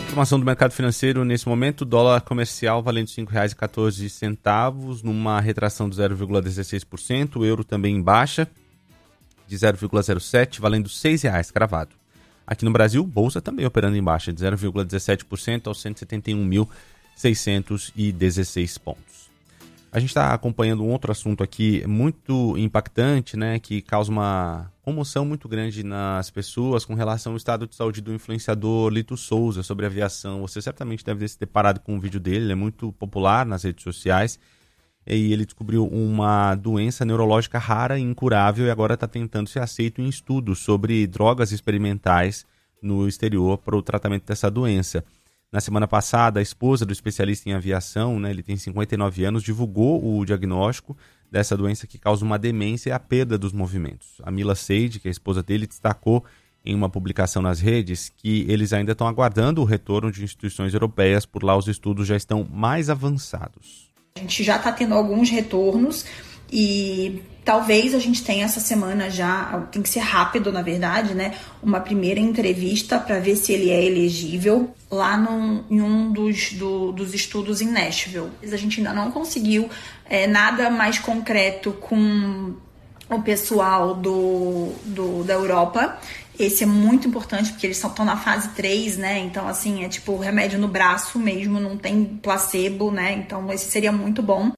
Informação do mercado financeiro nesse momento, dólar comercial valendo R$ 5,14, numa retração de 0,16%, o euro também em baixa de 0,07, valendo R$ 6,00 cravado. Aqui no Brasil, bolsa também operando em baixa de 0,17% aos 171.616 pontos. A gente está acompanhando um outro assunto aqui muito impactante, né, que causa uma comoção muito grande nas pessoas com relação ao estado de saúde do influenciador Lito Souza sobre aviação. Você certamente deve ter se deparado com um vídeo dele, ele é muito popular nas redes sociais e ele descobriu uma doença neurológica rara e incurável e agora está tentando ser aceito em estudos sobre drogas experimentais no exterior para o tratamento dessa doença. Na semana passada, a esposa do especialista em aviação, né, ele tem 59 anos, divulgou o diagnóstico dessa doença que causa uma demência e a perda dos movimentos. A Mila Seide, que é a esposa dele, destacou em uma publicação nas redes que eles ainda estão aguardando o retorno de instituições europeias, por lá os estudos já estão mais avançados. A gente já está tendo alguns retornos e talvez a gente tenha essa semana já, tem que ser rápido na verdade, né? Uma primeira entrevista para ver se ele é elegível lá em um dos estudos em Nashville. A gente ainda não conseguiu nada mais concreto com o pessoal da Europa. Esse é muito importante porque eles estão na fase 3, né? Então, assim, é tipo remédio no braço mesmo, não tem placebo, né? Então, esse seria muito bom.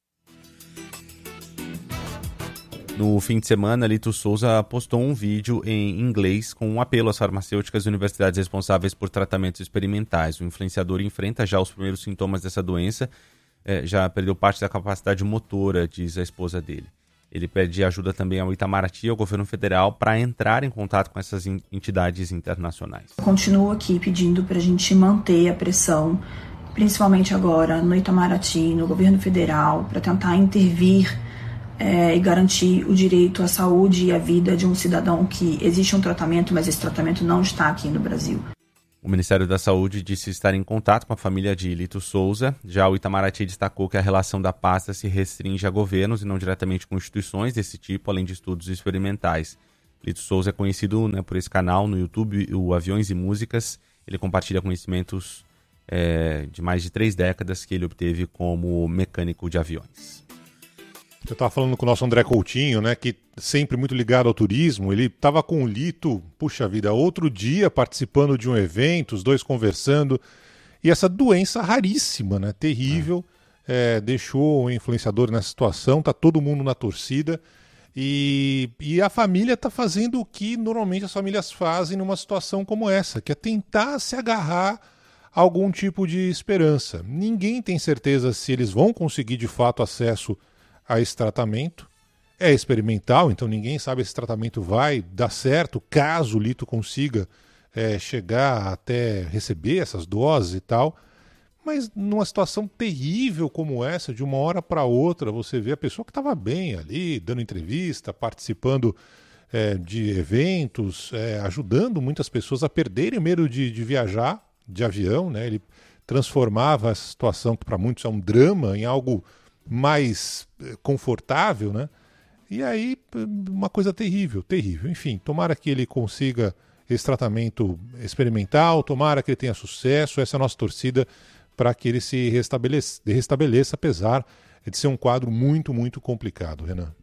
No fim de semana, Lito Souza postou um vídeo em inglês com um apelo às farmacêuticas e universidades responsáveis por tratamentos experimentais. O influenciador enfrenta já os primeiros sintomas dessa doença, já perdeu parte da capacidade motora, diz a esposa dele. Ele pede ajuda também ao Itamaraty e ao governo federal para entrar em contato com essas entidades internacionais. Continuo aqui pedindo para a gente manter a pressão, principalmente agora no Itamaraty, no governo federal, para tentar intervir e garantir o direito à saúde e à vida de um cidadão que existe um tratamento, mas esse tratamento não está aqui no Brasil. O Ministério da Saúde disse estar em contato com a família de Lito Souza. Já o Itamaraty destacou que a relação da pasta se restringe a governos e não diretamente com instituições desse tipo, além de estudos experimentais. Lito Souza é conhecido, né, por esse canal no YouTube, o Aviões e Músicas. Ele compartilha conhecimentos de mais de 3 décadas que ele obteve como mecânico de aviões. Eu estava falando com o nosso André Coutinho, né, que sempre muito ligado ao turismo, ele estava com o Lito, puxa vida, outro dia participando de um evento, os dois conversando, e essa doença raríssima, né, terrível, deixou o influenciador nessa situação, está todo mundo na torcida, e a família está fazendo o que normalmente as famílias fazem numa situação como essa, que é tentar se agarrar a algum tipo de esperança. Ninguém tem certeza se eles vão conseguir de fato acesso a esse tratamento. É experimental, então ninguém sabe se esse tratamento vai dar certo, caso o Lito consiga chegar até receber essas doses e tal. Mas numa situação terrível como essa, de uma hora para outra, você vê a pessoa que estava bem ali, dando entrevista, participando de eventos, ajudando muitas pessoas a perderem o medo de viajar de avião, né? Ele transformava essa situação, que para muitos é um drama, em algo mais confortável, né? E aí, uma coisa terrível, terrível. Enfim, tomara que ele consiga esse tratamento experimental, tomara que ele tenha sucesso, essa é a nossa torcida para que ele se restabeleça, apesar de ser um quadro muito, muito complicado, Renan.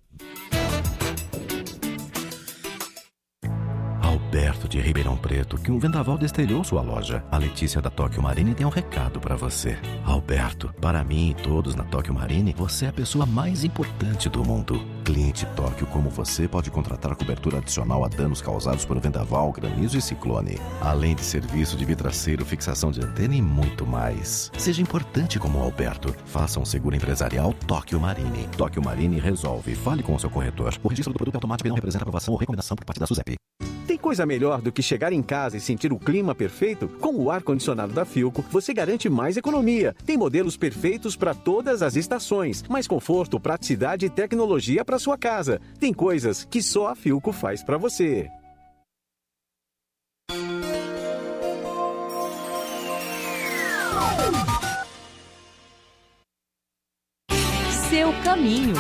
Alberto de Ribeirão Preto, que um vendaval destelhou sua loja. A Letícia da Tóquio Marine tem um recado para você. Alberto, para mim e todos na Tóquio Marine, você é a pessoa mais importante do mundo. Cliente Tóquio como você pode contratar cobertura adicional a danos causados por vendaval, granizo e ciclone. Além de serviço de vidraceiro, fixação de antena e muito mais. Seja importante como o Alberto. Faça um seguro empresarial Tóquio Marine. Tóquio Marine resolve. Fale com o seu corretor. O registro do produto automático não representa aprovação ou recomendação por parte da SUSEP. Tem coisa melhor do que chegar em casa e sentir o clima perfeito? Com o ar-condicionado da Philco, você garante mais economia. Tem modelos perfeitos para todas as estações. Mais conforto, praticidade e tecnologia para sua casa. Tem coisas que só a Philco faz para você. Seu caminho.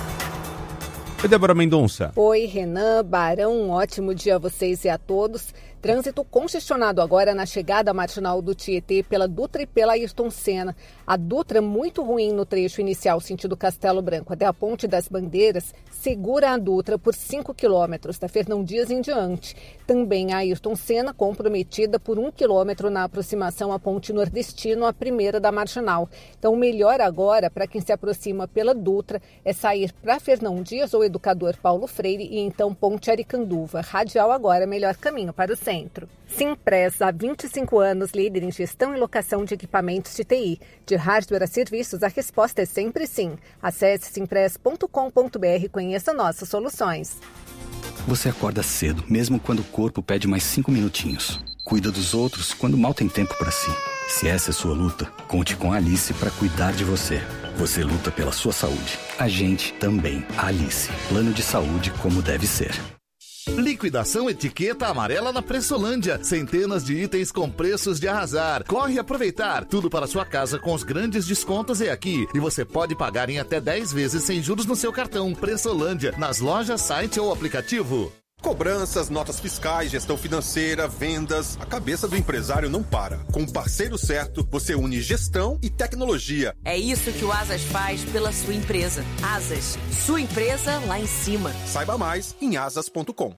Oi, Débora Mendonça. Oi, Renan, Barão, um ótimo dia a vocês e a todos. Trânsito congestionado agora na chegada marginal do Tietê pela Dutra e pela Ayrton Senna. A Dutra muito ruim no trecho inicial sentido Castelo Branco até a Ponte das Bandeiras, segura a Dutra por 5 quilômetros, da Fernão Dias em diante. Também a Ayrton Senna comprometida por 1 quilômetro na aproximação à Ponte Nordestino, a primeira da Marginal. Então o melhor agora para quem se aproxima pela Dutra é sair para Fernão Dias ou Educador Paulo Freire e então Ponte Aricanduva. Radial agora, melhor caminho para o centro. Simpress, há 25 anos, líder em gestão e locação de equipamentos de TI. De hardware a serviços, a resposta é sempre sim. Acesse simpress.com.br e conheça nossas soluções. Você acorda cedo, mesmo quando o corpo pede mais 5 minutinhos. Cuida dos outros quando mal tem tempo para si. Se essa é sua luta, conte com a Alice para cuidar de você. Você luta pela sua saúde. A gente também. A Alice. Plano de saúde como deve ser. Liquidação etiqueta amarela na Pressolândia. Centenas de itens com preços de arrasar. Corre aproveitar. Tudo para sua casa com os grandes descontos é aqui. E você pode pagar em até 10 vezes sem juros no seu cartão. Pressolândia, nas lojas, site ou aplicativo. Cobranças, notas fiscais, gestão financeira, vendas. A cabeça do empresário não para. Com o parceiro certo, você une gestão e tecnologia. É isso que o Asas faz pela sua empresa. Asas, sua empresa lá em cima. Saiba mais em asas.com.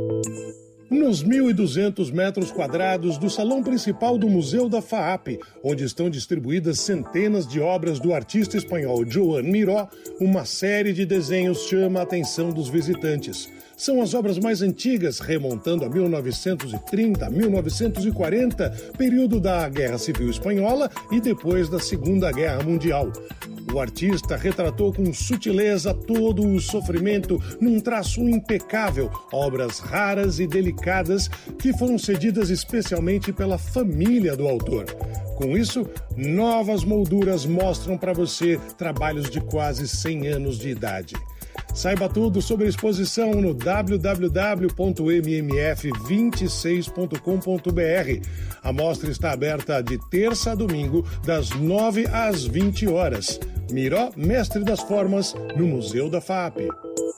Nos 1.200 metros quadrados do salão principal do Museu da FAAP, onde estão distribuídas centenas de obras do artista espanhol Joan Miró, uma série de desenhos chama a atenção dos visitantes. São as obras mais antigas, remontando a 1930, 1940, período da Guerra Civil Espanhola e depois da Segunda Guerra Mundial. O artista retratou com sutileza todo o sofrimento num traço impecável, obras raras e delicadas que foram cedidas especialmente pela família do autor. Com isso, novas molduras mostram para você trabalhos de quase 100 anos de idade. Saiba tudo sobre a exposição no www.mmf26.com.br. A mostra está aberta de terça a domingo, das 9 às 20 horas. Miró, mestre das formas, no Museu da FAAP.